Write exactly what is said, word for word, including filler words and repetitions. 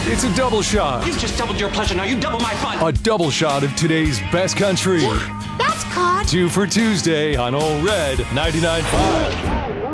It's a double shot. You've just doubled your pleasure. Now you double my fun. A double shot of today's best country. That's caught. Two for Tuesday on Ole Red ninety-nine point five.